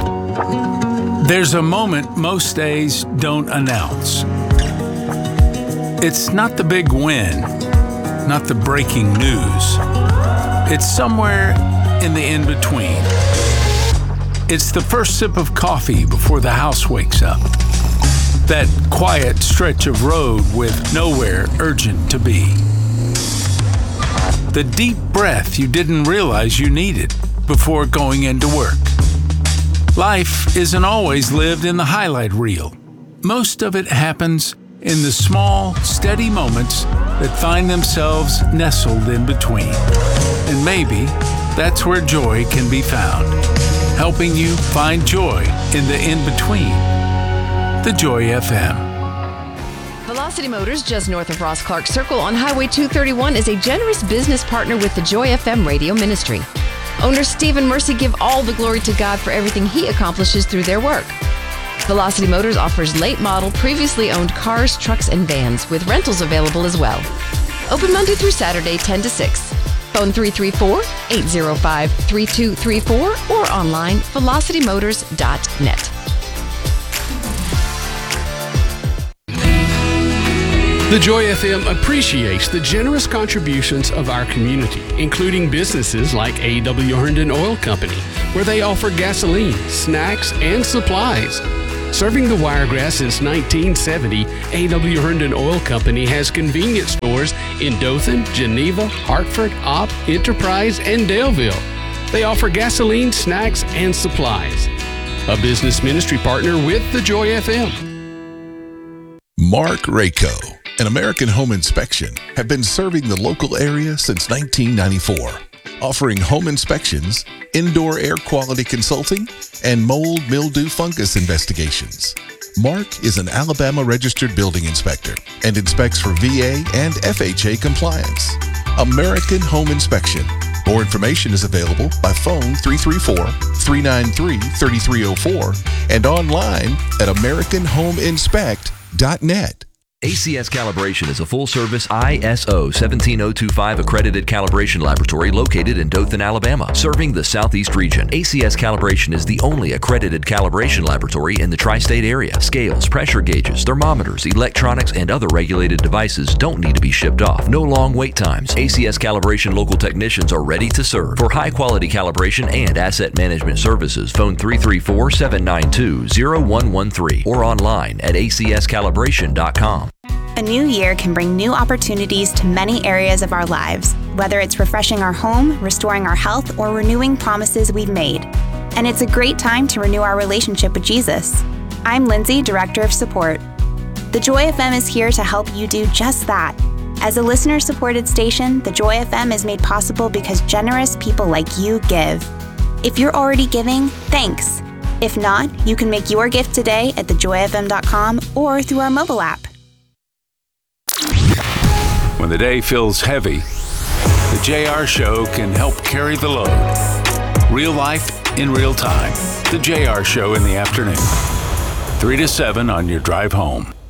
There's a moment most days don't announce. It's not the big win, not the breaking news. It's somewhere in the in-between. It's the first sip of coffee before the house wakes up. That quiet stretch of road with nowhere urgent to be. The deep breath you didn't realize you needed before going into work. Life isn't always lived in the highlight reel. Most of it happens in the small, steady moments that find themselves nestled in between. And maybe that's where joy can be found, helping you find joy in the in-between. The Joy FM. Velocity Motors, just north of Ross Clark Circle on Highway 231, is a generous business partner with the Joy FM radio ministry. Owner Steve and Mercy give all the glory to God for everything He accomplishes through their work. Velocity Motors offers late model, previously owned cars, trucks, and vans, with rentals available as well. Open Monday through Saturday, 10 to 6. Phone 334-805-3234 or online, velocitymotors.net. The Joy FM appreciates the generous contributions of our community, including businesses like A.W. Herndon Oil Company, where they offer gasoline, snacks, and supplies. Serving the Wiregrass since 1970, A.W. Herndon Oil Company has convenience stores in Dothan, Geneva, Hartford, Opp, Enterprise, and Daleville. They offer gasoline, snacks, and supplies. A business ministry partner with the Joy FM. Mark Rayco and American Home Inspection have been serving the local area since 1994, offering home inspections, indoor air quality consulting, and mold, mildew, fungus investigations. Mark is an Alabama registered building inspector and inspects for VA and FHA compliance. American Home Inspection. More information is available by phone 334-393-3304 and online at AmericanHomeInspect.net. ACS Calibration is a full-service ISO 17025 accredited calibration laboratory located in Dothan, Alabama, serving the Southeast region. ACS Calibration is the only accredited calibration laboratory in the tri-state area. Scales, pressure gauges, thermometers, electronics, and other regulated devices don't need to be shipped off. No long wait times. ACS Calibration local technicians are ready to serve. For high-quality calibration and asset management services, phone 334-792-0113 or online at acscalibration.com. A new year can bring new opportunities to many areas of our lives, whether it's refreshing our home, restoring our health, or renewing promises we've made. And it's a great time to renew our relationship with Jesus. I'm Lindsay, Director of Support. The Joy FM is here to help you do just that. As a listener-supported station, the Joy FM is made possible because generous people like you give. If you're already giving, thanks. If not, you can make your gift today at thejoyfm.com or through our mobile app. When the day feels heavy, the JR Show can help carry the load. Real life in real time. The JR Show in the afternoon. 3 to 7 on your drive home.